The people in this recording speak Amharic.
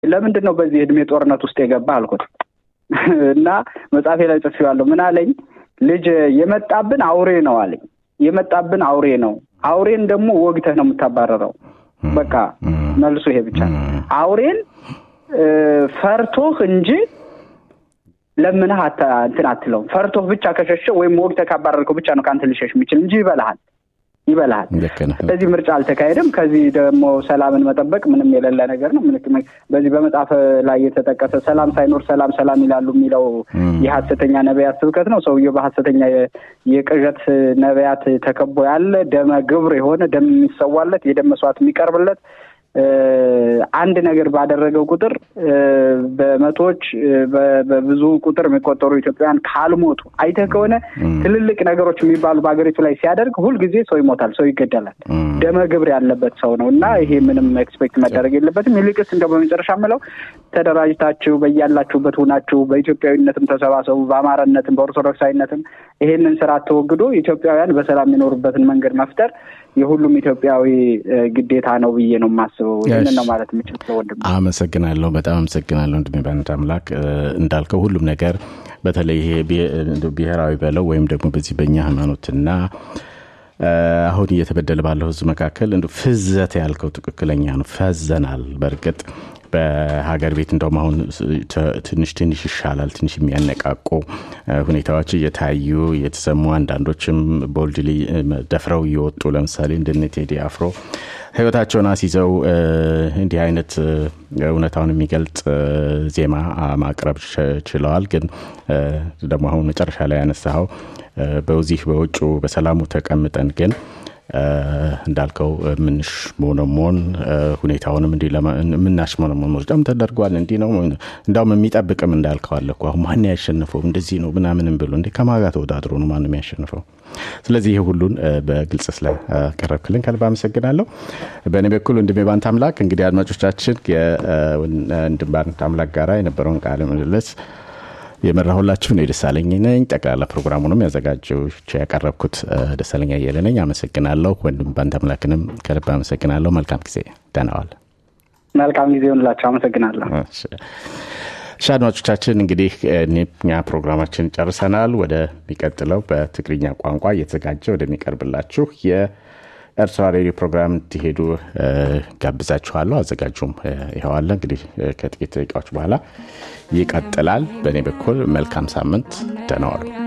ለምንድነው በዚህ እድሜ ጦርነት ውስጥ የገባ አልኩት እና መጻፌ ላይ ጽፌዋለሁ ምን አለኝ ልጅ የመጣብን አውሬ ነው አለኝ የመጣብን አውሬ ነው አውሬን ደግሞ ወግተህ ነው የምታባረረው በቃ መልሱ ይሄ ብቻ አውሬን ፈርቶህ እንጂ ለምን እንትን አትለው ፈርቶህ ብቻ ከሸሸ ወይም ወግተህ ካባረርከው ብቻ ነው ካንተ ልሸሽ የሚችል እንጂ ይበላሃል ስለዚህ ምርጫ አልተካሄደም ከዚህ ደግሞ ሰላምን መጠበቅ ምንም የሌለ ነገር ነው በዚህ በመጽሐፍ ላይ የተጠቀሰ ሰላም ሳይኖር ሰላም ይላሉ የሚለው የሐሰተኛ ነቢያት ስብከት ነው ሰውየው በሐሰተኛ የቅዠት ነቢያት ተከቦ ያለ ደመ ግብር የሆነ ደም የሚሰዋለት የደም መስዋዕት የሚቀርብለት አንድ ነገር ባደረገው ቁጥር በመቶዎች በብዙ ቁጥር የሚቆጠሩ ኢትዮጵያውያን ካልሞቱ አይተህ ከሆነ ትልልቅ ነገሮች የሚባሉ በአገሪቱ ላይ ሲያደርግ ሁሉ ጊዜ ሰው ይሞታል ሰው ይገደላል ደመ ግብር ያለበት ሰው ነውና ይሄ ምንም ኤክስፔክት መደረግ የለበትም ይልቅስ እንደው በመጨረሻ ማለት ተደራጅታችሁ በያላችሁበት ሆናችሁ በኢትዮጵያዊነትም ተሰባሰቡ በአማራነትም በኦርቶዶክሳዊነትም ይሄንን ስራ ተወግዶ ኢትዮጵያውያን በሰላም የሚኖሩበትን መንገድ መፍጠር የሁሉም ኢትዮጵያዊ ግዴታ ነው ብዬ ነው ማስበው ይሄንን ነው ማለት የምችለው ወንድም አመሰግናለሁ በጣም አመሰግናለሁ ወንድሜ ባንተ አምላክ እንዳልከው ሁሉም ነገር በተለይ ይሄ ብሔራዊ በለው ወይም ደግሞ በዚህ በእኛ ሃይማኖትና አሁን እየተበደለ ባለው ህዝብ መካከል እንደው ፍዘት ያልከው ትክክለኛ ነው ፈዘናል በርግጥ በሀገር ቤት እንደውም አሁን ትንሽ ይሻላል ትንሽ የሚያነቃቁ ሁኔታዎች እየታዩ የተሰሙ አንዳንዶችም ቦልድሊ ደፍረው ይወጡ ለምሳሌ እንደነ ቴዲ አፍሮ ህይወታቸውን አስይዘው እንዲህ አይነት እውነታውን የሚገልጽ ዜማ ማቅረብ ችለዋል ግን ደግሞ አሁን መጨረሻ ላይ ያነሳው በውዚህ በውጭ በሰላሙ ተቀምጠን ግን እንዳልከው ምንሽ ሞኖሞን ሁኔታውንም እንዲ ለምንናሽ ሞኖሞን ወርዳም ተደርጓል እንዲ ነው እንዳውም የሚጠብቅም እንዳልከው አለኩ አሁን ማን ያሸንፈው እንደዚህ ነው ምናምንም ብሎ እንዴ ከማጋ ተወዳድሮ ነው ማን የሚያሸንፈው ስለዚህ ይሄ ሁሉን በግልጽ ስለቀረብክልን ከልብ አመሰግናለሁ በእኔ በኩል እንደም ባንተ አምላክ እንግዲህ አድማጮቻችን እንደም ባንተ አምላክ ጋራ የነበረውን ቃል ምልልስ የመራሁላችሁ ነው ደሳለኝ ነኝ ጠቅላላ ፕሮግራሙንም ያዘጋጀው ያቀረብኩት ደሳለኝ አየለ ነኝ አመሰግናለሁ ወንድም ባንተ አምላክንም ከልብ አመሰግናለሁ መልካም ጊዜ ደናዋል መልካም ጊዜ ይሁንላችሁ አመሰግናለሁ ሻድማጮቻችን እንግዲህ እኛ ፕሮግራማችን ጨርሰናል ወደ ሚቀጥለው በትግርኛ ቋንቋ እየተዘጋጀ ወደሚቀርብላችሁ የኤርትራ ሬዲዮ ፕሮግራም ትሄዱ ጋብዛችኋለሁ አዘጋጁም ይሄዋል እንግዲህ ከጥቂት ደቂቃዎች በኋላ ይቀጥላል በእኔ በኩል መልካም ሳምንት ደናዋል